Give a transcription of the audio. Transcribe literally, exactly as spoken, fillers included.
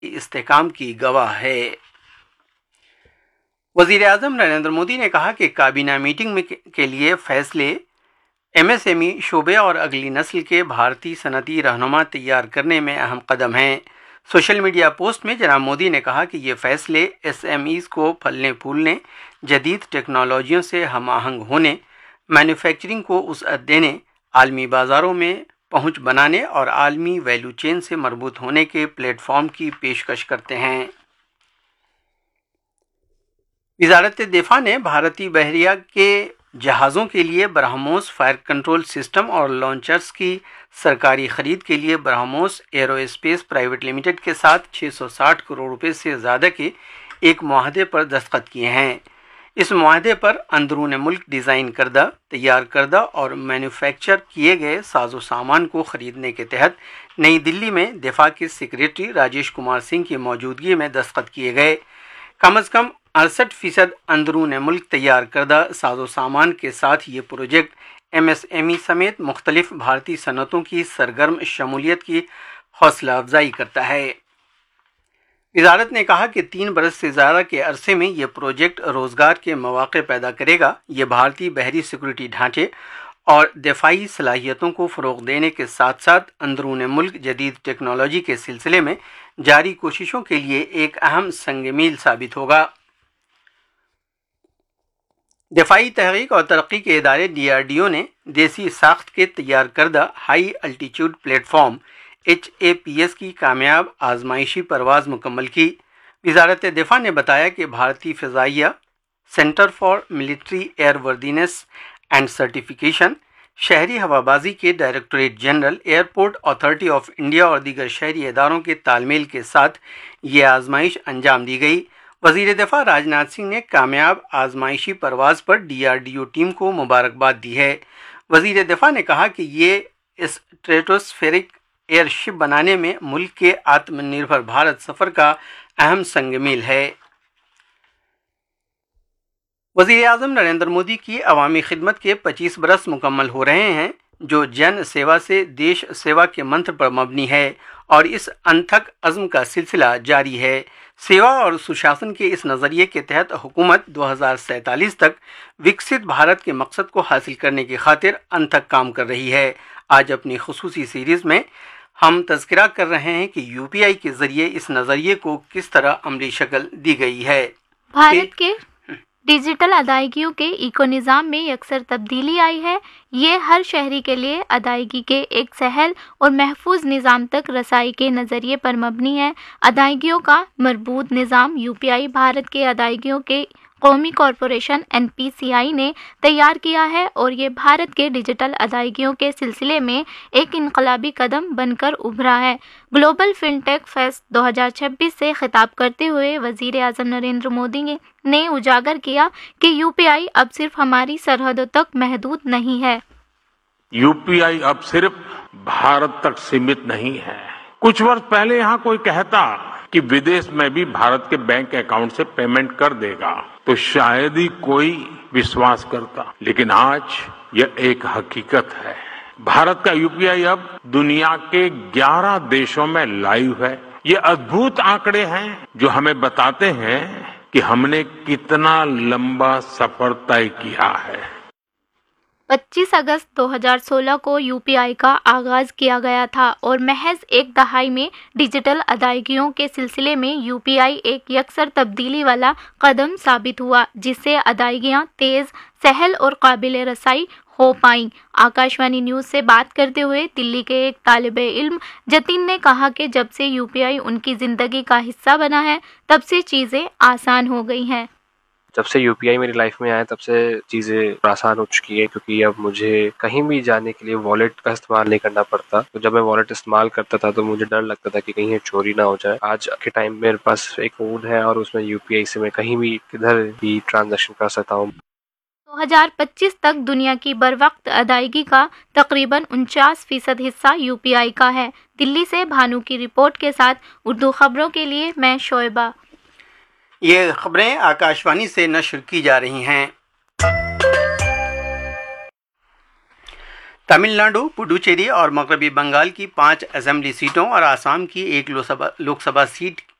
استحکام کی گواہ ہے۔ وزیر اعظم نریندر مودی نے کہا کہ کابینہ میٹنگ میں کے لیے فیصلے ایم ایس ایم ای شعبے اور اگلی نسل کے بھارتی صنعتی رہنما تیار کرنے میں اہم قدم ہیں۔ سوشل میڈیا پوسٹ میں جناب مودی نے کہا کہ یہ فیصلے ایس ایم ایز کو پھلنے پھولنے، جدید ٹیکنالوجیوں سے ہم آہنگ ہونے، مینوفیکچرنگ کو وسعت دینے، عالمی بازاروں میں پہنچ بنانے اور عالمی ویلیو چین سے مربوط ہونے کے پلیٹ فارم کی پیشکش کرتے ہیں۔ وزارت دفاع نے بھارتی بحریہ کے جہازوں کے لیے برہموس فائر کنٹرول سسٹم اور لانچرز کی سرکاری خرید کے لیے BrahMos arrow space private limited کے ساتھ چھ سو ساٹھ کروڑ روپے سے زیادہ کے ایک معاہدے پر دستخط کیے ہیں۔ اس معاہدے پر اندرون ملک ڈیزائن کردہ، تیار کردہ اور مینوفیکچر کیے گئے ساز و سامان کو خریدنے کے تحت نئی دلی میں دفاع کے سیکریٹری راجیش کمار سنگھ کی موجودگی میں دستخط کیے گئے۔ کم از کم اڑسٹھ فیصد اندرون ملک تیار کردہ ساز و سامان کے ساتھ یہ project M S M E سمیت مختلف بھارتی صنعتوں کی سرگرم شمولیت کی حوصلہ افزائی کرتا ہے۔ وزارت نے کہا کہ تین برس سے زیادہ کے عرصے میں یہ پروجیکٹ روزگار کے مواقع پیدا کرے گا۔ یہ بھارتی بحری سیکورٹی ڈھانچے اور دفاعی صلاحیتوں کو فروغ دینے کے ساتھ ساتھ اندرون ملک جدید ٹیکنالوجی کے سلسلے میں جاری کوششوں کے لیے ایک اہم سنگ میل ثابت ہوگا۔ دفاعی تحقیق اور ترقی کے ادارے ڈی آر ڈی او نے دیسی ساخت کے تیار کردہ high altitude plate form H A P S کی کامیاب آزمائشی پرواز مکمل کی۔ وزارت دفاع نے بتایا کہ بھارتی فضائیہ centre for military year وردینس and certification, شہری ہوابازی کے directorate general, airport authority of India اور دیگر شہری اداروں کے تال میل کے ساتھ یہ آزمائش انجام دی گئی۔ وزیر دفاع راجناتھ سنگھ نے کامیاب آزمائشی پرواز پر D R D O team کو مبارکباد دی ہے۔ وزیر دفاع نے کہا کہ یہ اسٹریٹوسفیرک ایئر شپ بنانے میں ملک کے آتم نربھر بھارت سفر کا اہم سنگ میل ہے۔ وزیر اعظم نریندر مودی کی عوامی خدمت کے پچیس برس مکمل ہو رہے ہیں، جو جن سیوا سے دیش سیوا کے منتر پر مبنی ہے اور اس انتھک عزم کا سلسلہ جاری ہے۔ سیوا اور سشاسن کے اس نظریے کے تحت حکومت دو ہزار سینتالیس تک وکست بھارت کے مقصد کو حاصل کرنے کی خاطر انتھک کام کر رہی ہے۔ آج اپنی خصوصی سیریز میں ہم تذکرہ کر رہے ہیں کہ یو پی آئی کے ذریعے اس نظریے کو کس طرح عملی شکل دی گئی ہے۔ بھارت کے ڈیجیٹل ادائیگیوں کے ایکو نظام میں یکسر تبدیلی آئی ہے۔ یہ ہر شہری کے لیے ادائیگی کے ایک سہل اور محفوظ نظام تک رسائی کے نظریے پر مبنی ہے۔ ادائیگیوں کا مربوط نظام یو پی آئی بھارت کے ادائیگیوں کے قومی کارپوریشن این پی سی آئی نے تیار کیا ہے اور یہ بھارت کے ڈیجیٹل ادائیگیوں کے سلسلے میں ایک انقلابی قدم بن کر ابھرا ہے۔ گلوبل فن ٹیک فیسٹ دو ہزار چھبیس سے خطاب کرتے ہوئے وزیر اعظم نریندر مودی نے اجاگر کیا کہ یو پی آئی اب صرف ہماری سرحدوں تک محدود نہیں ہے۔ یو پی آئی اب صرف بھارت تک سیمت نہیں ہے۔ کچھ وقت پہلے یہاں کوئی کہتا کہ ودیش میں بھی بھارت کے بینک اکاؤنٹ سے پیمنٹ کر دے گا تو شاید ہی کوئی وشواس کرتا، لیکن آج یہ ایک حقیقت ہے۔ بھارت کا یو پی آئی اب دنیا کے گیارہ دیشوں میں لائیو ہے۔ یہ ادبھوت آنکڑے ہیں جو ہمیں بتاتے ہیں کہ ہم نے کتنا لمبا سفر طے کیا ہے۔ پچیس اگست دو ہزار سولہ کو یو پی آئی کا آغاز کیا گیا تھا اور محض ایک دہائی میں ڈیجیٹل ادائیگیوں کے سلسلے میں یو پی آئی ایک یکسر تبدیلی والا قدم ثابت ہوا، جس سے ادائیگیاں تیز، سہل اور قابل رسائی ہو پائیں۔ آکاش وانی نیوز سے بات کرتے ہوئے دلی کے ایک طالب علم جتن نے کہا کہ جب سے یو پی آئی ان کی زندگی کا حصہ بنا ہے تب سے چیزیں آسان ہو گئی ہیں۔ جب سے یو پی آئی میری لائف میں آیا تب سے چیزیں آسان ہو چکی ہے، کیونکہ اب مجھے کہیں بھی جانے کے لیے والیٹ کا استعمال نہیں کرنا پڑتا۔ تو جب میں والیٹ استعمال کرتا تھا تو مجھے ڈر لگتا تھا کہ کہیں چوری نہ ہو جائے۔ آج کے ٹائم میرے پاس ایک فون ہے اور اس میں یو پی آئی سے میں کہیں بھی کدھر بھی ٹرانزیکشن کر سکتا ہوں۔ دو ہزار پچیس تک دنیا کی بروقت ادائیگی کا تقریباً انچاس فیصد حصہ یو پی آئی کا ہے۔ دلی سے بھانو کی رپورٹ کے ساتھ اردو خبروں کے لیے میں شعیبہ۔ یہ خبریں آکاش وانی سے نشر کی جا رہی ہیں۔ تمل ناڈو، پڈوچیری اور مغربی بنگال کی پانچ اسمبلی سیٹوں اور آسام کی ایک لوک سبھا سیٹ